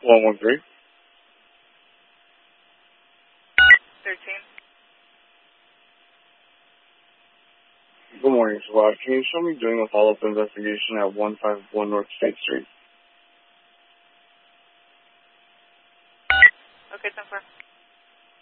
113. 13. Good morning, SWAT. Can you show me doing a follow-up investigation at 151 North State Street? Okay, 10-4.